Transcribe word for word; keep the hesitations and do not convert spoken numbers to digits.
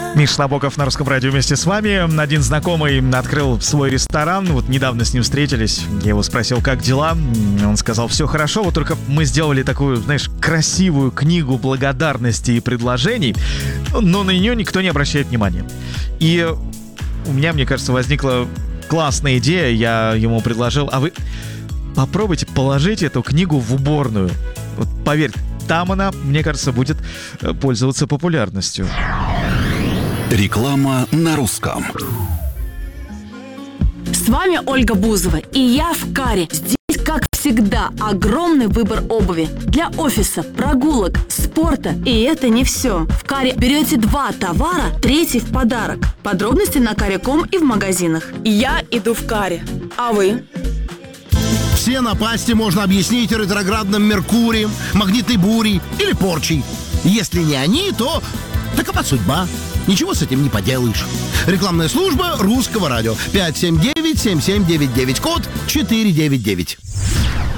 Миша Набоков на Русском радио вместе с вами. Один знакомый открыл свой ресторан. Вот недавно с ним встретились. Я его спросил, как дела. Он сказал, все хорошо. Вот только мы сделали такую, знаешь, красивую книгу благодарностей и предложений, но на нее никто не обращает внимания. И у меня, мне кажется, возникла классная идея. Я ему предложил, а вы попробуйте положить эту книгу в уборную. Вот поверь, там она, мне кажется, будет пользоваться популярностью. Реклама на русском. С вами Ольга Бузова, и я в Каре. Здесь, как всегда, огромный выбор обуви для офиса, прогулок, спорта. И это не все. В Каре берете два товара, третий в подарок. Подробности на каре точка ком и в магазинах. Я иду в Каре. А вы? Все напасти можно объяснить ретроградным Меркурием, магнитной бурей или порчей. Если не они, то такова судьба. Ничего с этим не поделаешь. Рекламная служба Русского радио. пять семь девять семь семь девять девять, код четыре девять девять.